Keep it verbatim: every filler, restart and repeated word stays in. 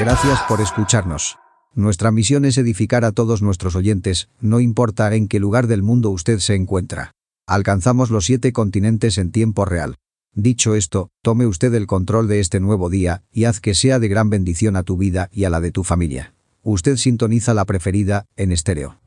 Gracias por escucharnos. Nuestra misión es edificar a todos nuestros oyentes, no importa en qué lugar del mundo usted se encuentra. Alcanzamos los siete continentes en tiempo real. Dicho esto, tome usted el control de este nuevo día y haz que sea de gran bendición a tu vida y a la de tu familia. Usted sintoniza la preferida, en estéreo.